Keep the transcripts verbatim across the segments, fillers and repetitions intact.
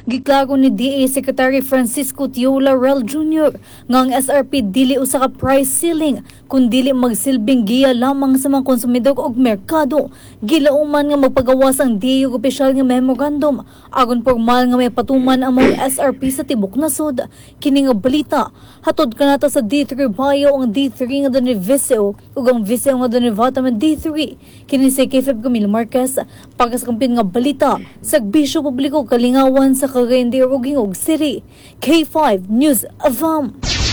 Giklaro ni D A Secretary Francisco Tiola Rel Junior nga ang S R P dili usa ka price ceiling kun dili magsilbing giya lamang sa mga konsumidor ug merkado. Gilauman nga magpagawas ang D A ug opisyal nga memorandum agon formal nga may patuman ang mga S R P sa tibok nasod. Kini nga balita hatod kanata sa D three Bio ang D three nga ni Viseo ug ang Viseo nga ni Vatam D three. Kini si K five Camilo Marquez pagkas kampin nga balita sa Serbisyo Publiko Kalingawan sa Cagayan de Oro, Gingog City. K five News Avam.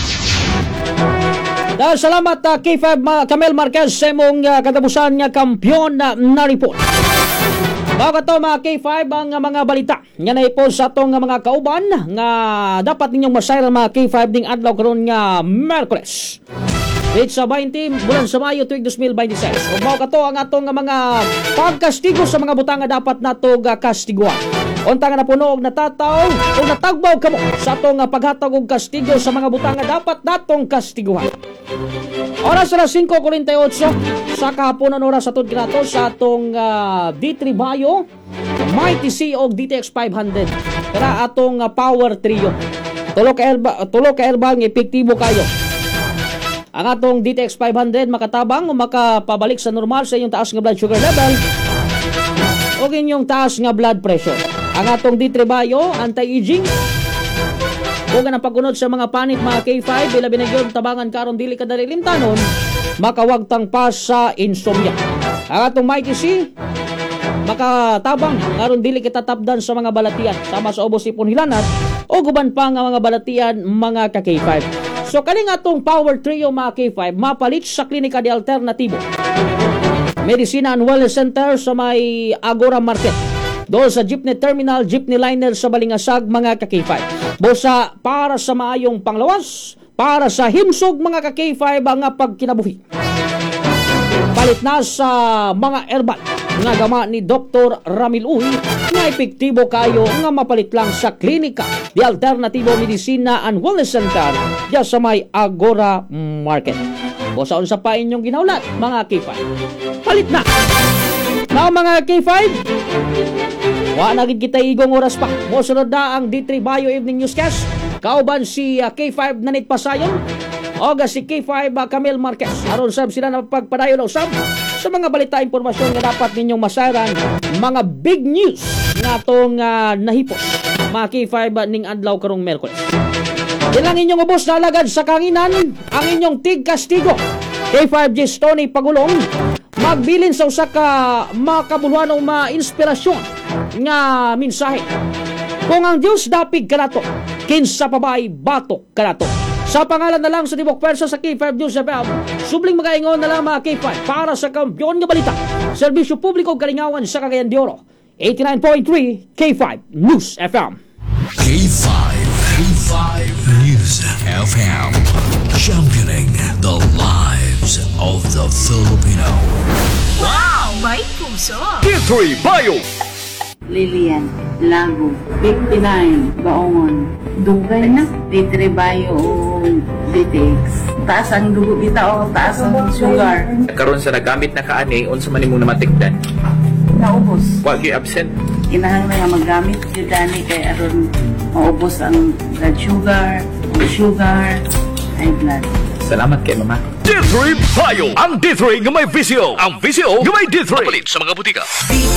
Dahil salamat uh, K five uh, Camel Marquez sa mong uh, katapusan nga kampyon na, na report. Bago to mga K five ang uh, mga balita nga naipon sa atong uh, mga kauban nga dapat ninyong masayran mga K five ding adlaw karon nga Merkules. Date sa twenty bulan sa Mayo tuig two thousand twenty-six. Ug mao kato ang atong mga pagkastigo sa mga butang nga dapat nato ga kastiguan. Unta nga napuno og natataw o natagbaw kamo sa atong paghatag og kastigo sa mga butang nga dapat natong kastiguan. Oras na five forty-eight sa kahaponan oras atong kinato sa atong uh, D three Bio, Mighty C og D T X five hundred. Kara atong uh, Power Trio. Tulo ka herbal, tulo ka herbal nga epektibo kayo. Ang atong D T X five hundred makatabang o makapabalik sa normal sa inyong taas nga blood sugar level o inyong taas nga blood pressure. Ang atong D three Bio, anti-aging o nga pagkunod sa mga panit mga K five, ilabi na yun tabangan karon dili kadali limtanon, makawagtang pa sa insomnia. Ang atong Mighty C, makatabang karon dili kita tapdan sa mga balatian sama sa ubos ipon hilanat o guban pa nga mga balatian mga ka K five. So kaning atong Power Trio mga K five mapalit sa klinika de alternatibo, Medicina and Wellness Center sa may Agora Market, doon sa Jeepney Terminal, Jeepney Liner sa Balingasag mga ka K five. Busa para sa maayong panglawas, para sa himsog mga ka K five ang pagkinabuhi. Palit na sa mga herbal nga gama ni Doctor Ramil Uy nga epektibo kayo nga mapalit lang sa klinika di Alternatibo Medicina and Wellness Center diya sa may Agora Market. O sa unsa pa inyong ginaulat mga K five, palit na na mga K five. Wa na gid kita igong oras pa mo sunod na ang D three Bio Evening Newscast kauban si uh, K five Nanit Pasayon o si K five uh, Camel Marquez. Aron sab sila na pagpadayon usab sa mga balita impormasyon nga dapat ninyong masaran, mga big news nga atong uh, nahipos mga K five uh, ning adlaw karong Merkules. Ilang inyong ubos na alagad sa kanginan ang inyong tig kastigo K five G's Tony Pagulong magbilin sa usa ka makabuluhan o ma-inspirasyon nga mensahe. Kung ang Dios dapig kanato, kinsa pa ba'y batok kanato. Sa pangalan na lang sa tibok pwersa sa K five News F M, subling magaingon na lang mga K five para sa kampyon nga balita, Serbisyo Publiko Kalingawan sa Cagayan de Oro. eighty-nine point three K five News F M. K five, K five News F M, championing the lives of the Filipino. Wow! May puso! D three Bio, Lilian, Lago, fifty-nine, Baongon, Dugay na, D three Bio o D T X. Taas ang dugo kita o taas ang sugar. karon sa nagamit na kaani unsa man imong namatikdan? Naubos. Wa gyud absent. Inahang na nga magamit yun dani kay aron maubos ang blood sugar, sugar, high blood. Salamat kay mama. D three Bio, ang D three nga may visyo, ang visyo nga may D three. Palit sa mga butika.